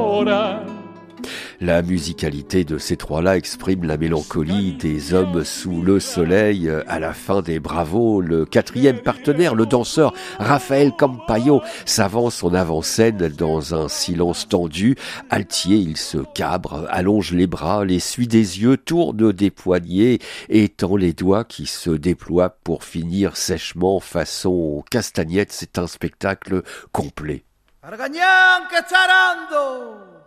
ancora. La musicalité de ces trois-là exprime la mélancolie des hommes sous le soleil à la fin des Bravos. Le quatrième partenaire, le danseur Raphaël Campayo, s'avance en avant-scène dans un silence tendu. Altier, il se cabre, allonge les bras, les suit des yeux, tourne des poignets et tend les doigts qui se déploient pour finir sèchement façon castagnette. C'est un spectacle complet. Argagnan che zarando!